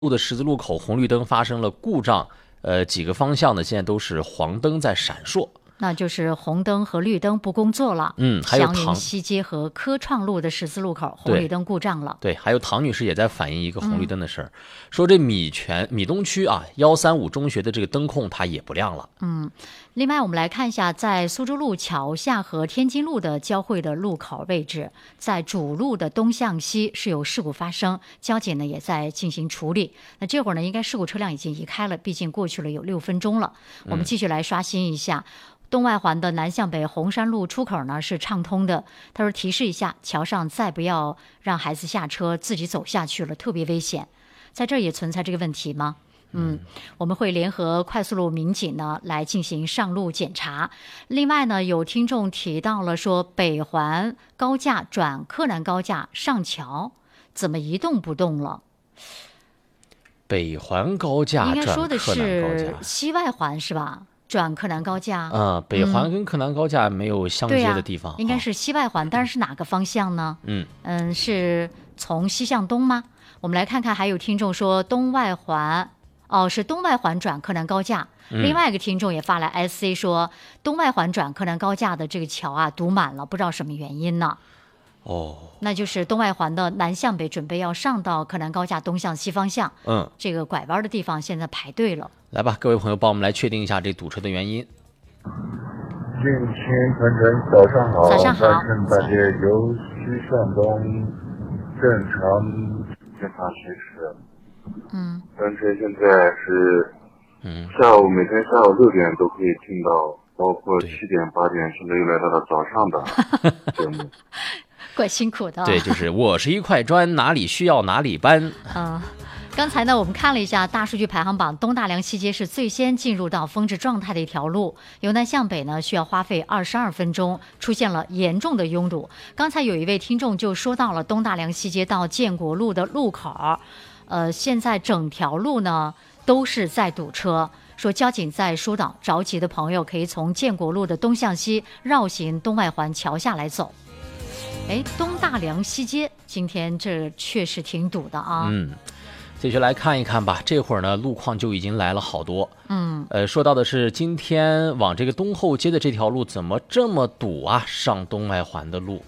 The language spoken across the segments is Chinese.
路的十字路口红绿灯发生了故障，几个方向呢现在都是黄灯在闪烁。 那就是红灯和绿灯不工作了。 还有祥云西街和科创路的十字路口红绿灯故障了。 对，还有唐女士也在反映一个红绿灯的事儿，说这米东区啊135中学的这个灯控它也不亮了。 另外我们来看一下，在苏州路桥下和天津路的交汇的路口位置，在主路的东向西是有事故发生，交警呢也在进行处理。那这会儿呢，应该事故车辆已经移开了，毕竟过去了有6分钟了。我们继续来刷新一下。东外环的南向北红山路出口呢是畅通的，他说提示一下，桥上再不要让孩子下车，自己走下去了，特别危险。在这儿也存在这个问题吗？我们会联合快速路民警呢来进行上路检查。另外呢，有听众提到了说，北环高架转柯南高架上桥怎么一动不动了？ 北环高架应该说的转柯南高架是西外环是吧？转柯南高架， 北环跟柯南高架没有相接的地方， 应该是西外环，但是哪个方向呢？是从西向东吗？我们来看看，还有听众说东外环，是东外环转柯南高架。另外一个听众也发来 SC 说，东外环转柯南高架的这个桥啊堵满了，不知道什么原因呢？那就是东外环的南向北准备要上到柯南高架东向西方向，这个拐弯的地方现在排队了。 来吧，各位朋友，帮我们来确定一下这堵车的原因。 近亲晨晨，早上好。 早上好。 大家由西向东正常正常行驶。单车现在是每天下午6点都可以听到，包括7点、8点，现在又来到了早上的节目。 怪辛苦的。 对，就是我是一块砖，哪里需要哪里搬。 刚才呢，我们看了一下大数据排行榜，东大梁西街是最先进入到封止状态的一条路，由南向北呢需要花费22分钟，出现了严重的拥堵。刚才有一位听众就说到了东大梁西街到建国路的路口，现在整条路呢都是在堵车。说交警在疏导，着急的朋友可以从建国路的东向西绕行东外环桥下来走。东大梁西街今天这确实挺堵的啊。 继续来看一看吧，这会儿呢路况就已经来了好多。说到的是今天往这个东后街的这条路怎么这么堵啊？上东外环的路。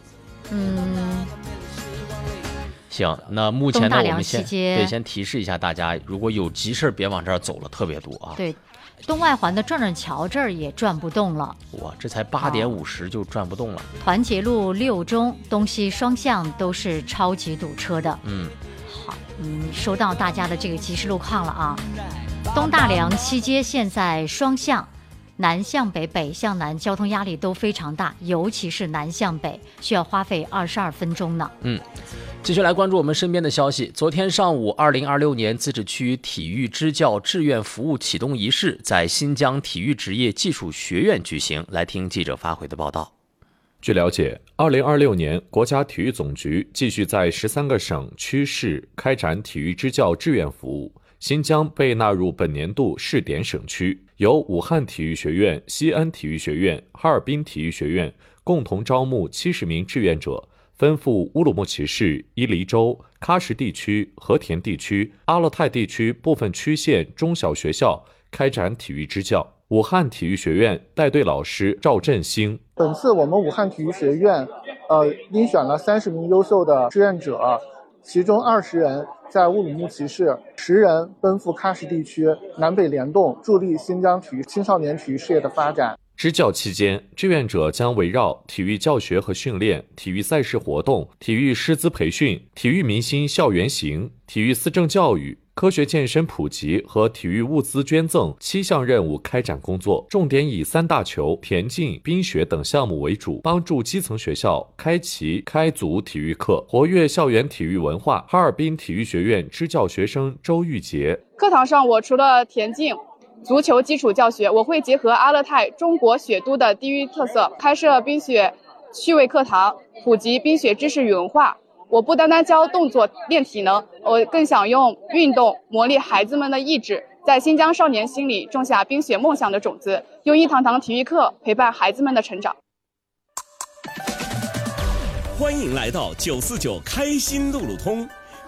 行，那目前呢我们先提示一下大家，如果有急事别往这儿走了，特别堵啊。 对，东外环的转桥这儿也转不动了。 哇，这才8点50就转不动了。 团结路6中东西双向都是超级堵车的。收到大家的这个即时路况了啊。东大梁西街现在双向南向北、北向南交通压力都非常大，尤其是南向北需要花费22分钟呢。 继续来关注我们身边的消息。昨天上午，2026年自治区体育支教志愿服务启动仪式在新疆体育职业技术学院举行。来听记者发回的报道。 据了解，2026年国家体育总局继续在13个省区市开展体育支教志愿服务。新疆被纳入本年度试点省区，由武汉体育学院、西安体育学院、哈尔滨体育学院共同招募70名志愿者，分赴乌鲁木齐市、伊犁州、喀什地区、和田地区、阿勒泰地区部分区县中小学校开展体育支教。武汉体育学院带队老师赵振兴： 本次我们武汉体育学院遴选了30名优秀的志愿者，其中20人在乌鲁木齐市，10人奔赴喀什地区，南北联动，助力新疆青少年体育事业的发展。 支教期间，志愿者将围绕体育教学和训练、体育赛事活动、体育师资培训、体育明星校园行、体育思政教育、科学健身普及和体育物资捐赠7项任务开展工作，重点以3大球、田径、冰雪等项目为主，帮助基层学校开齐开足体育课，活跃校园体育文化。哈尔滨体育学院支教学生周玉杰： 课堂上我除了田径、足球基础教学，我会结合阿勒泰中国雪都的地域特色，开设冰雪趣味课堂，普及冰雪知识与文化。我不单单教动作练体能，我更想用运动磨砺孩子们的意志，在新疆少年心里种下冰雪梦想的种子，用一堂堂体育课陪伴孩子们的成长。 欢迎来到949开心路路通，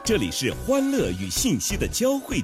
这里是欢乐与信息的交汇